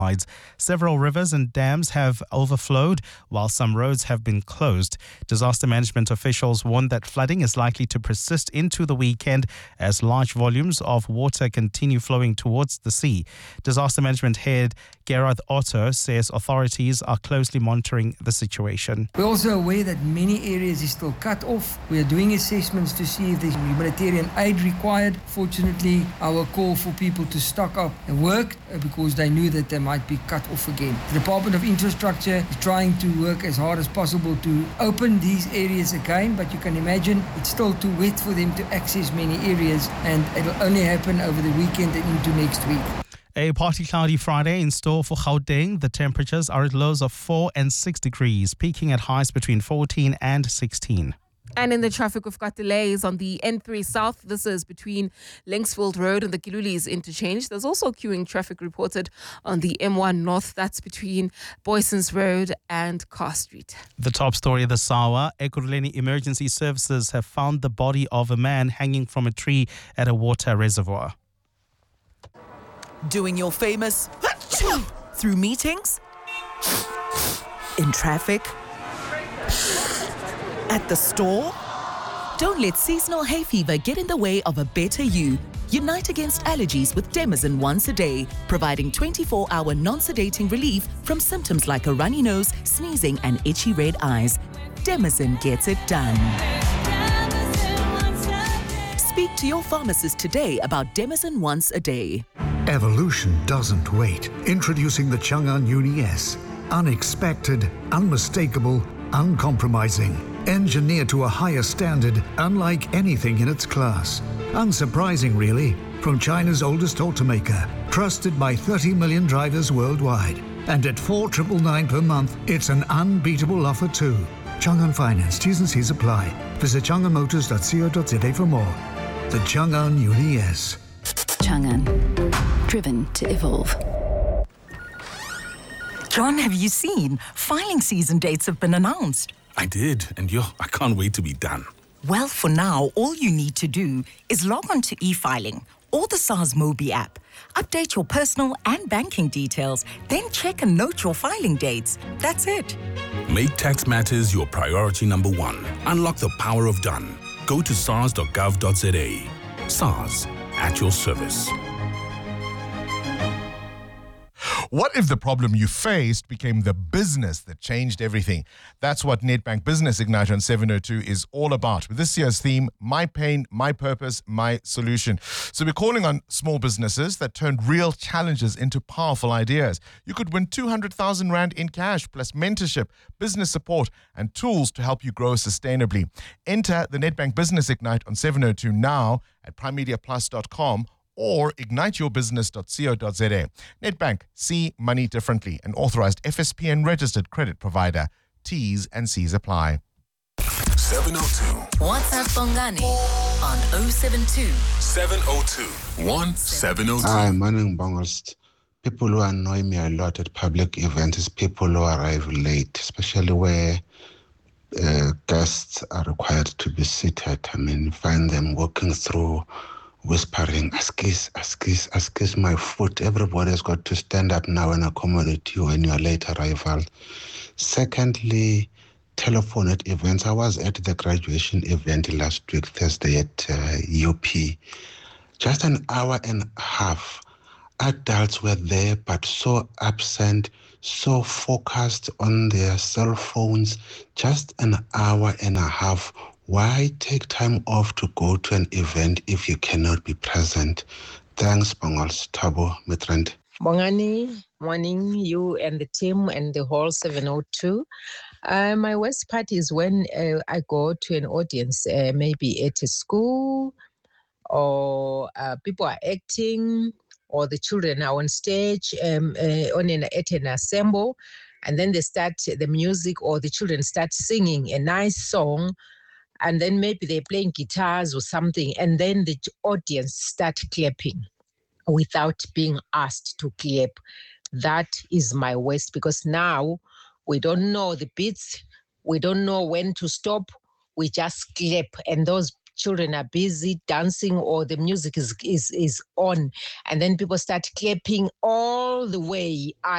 Several rivers and dams have overflowed, while some roads have been closed. Disaster management officials warn that flooding is likely to persist into the weekend as large volumes of water continue flowing towards the sea. Disaster management head Gerard Otto says authorities are closely monitoring the situation. We're also aware that many areas is still cut off. We are doing assessments to see if there's humanitarian aid required. Fortunately, our call for people to stock up and work because they knew that they might be cut off again. The Department of Infrastructure is trying to work as hard as possible to open these areas again, but you can imagine it's still too wet for them to access many areas, and it'll only happen over the weekend and into next week. A partly cloudy Friday in store for Gauteng. The temperatures are at lows of 4 and 6 degrees, peaking at highs between 14 and 16. And in the traffic, we've got delays on the N3 South. This is between Linksfield Road and the Gilulis interchange. There's also queuing traffic reported on the M1 North. That's between Boysons Road and Carr Street. The top story this hour, Ekurhuleni Emergency Services have found the body of a man hanging from a tree at a water reservoir. Doing your famous through meetings, in traffic, at the store. Don't let seasonal hay fever get in the way of a better you. Unite against allergies with Demazin once a day, providing 24-hour non-sedating relief from symptoms like a runny nose, sneezing and itchy red eyes. Demazin gets it done. Speak to your pharmacist today about Demazin once a day. Evolution doesn't wait. Introducing the Chang'an Uni S. Unexpected, unmistakable, uncompromising. Engineered to a higher standard, unlike anything in its class. Unsurprising, really, from China's oldest automaker. Trusted by 30 million drivers worldwide. And at $4,999 per month, it's an unbeatable offer too. Chang'an Finance, T's and C's apply. Visit chang'anmotors.co.za for more. The Chang'an Uni S. Chang'an, driven to evolve. John, have you seen? Filing season dates have been announced. I did, and I can't wait to be done. Well, for now, all you need to do is log on to e-filing or the SARS Mobi app. Update your personal and banking details, then check and note your filing dates. That's it. Make tax matters your priority number one. Unlock the power of done. Go to sars.gov.za. SARS, at your service. What if the problem you faced became the business that changed everything? That's what Nedbank Business Ignite on 702 is all about. With this year's theme, My Pain, My Purpose, My Solution. So we're calling on small businesses that turned real challenges into powerful ideas. You could win 200,000 Rand in cash, plus mentorship, business support, and tools to help you grow sustainably. Enter the Nedbank Business Ignite on 702 now at primemediaplus.com or igniteyourbusiness.co.za. Nedbank, see money differently. An authorized FSPN registered credit provider. T's and C's apply. 702. WhatsApp Bongani on 072 702 1702. Hi, morning, Bongos. People who annoy me a lot at public events is people who arrive late, especially where guests are required to be seated. I mean, find them walking through whispering, "Askis, my foot." Everybody's got to stand up now and accommodate you when you're late arrival. Secondly, telephone at events. I was at the graduation event last week, Thursday at UP. Just an hour and a half. Adults were there, but so absent, so focused on their cell phones. Just an hour and a half. Why take time off to go to an event if you cannot be present? Thanks, Bongos. Tabo, Mitrend. Bongani, morning, you and the team and the whole 702. My worst part is when I go to an audience, maybe at a school, or people are acting, or the children are on stage at an assemble, and then they start the music, or the children start singing a nice song, and then maybe they're playing guitars or something, and then the audience start clapping without being asked to clap. That is my worst, because now we don't know the beats, we don't know when to stop, we just clap, and those children are busy dancing or the music is on, and then people start clapping all the way.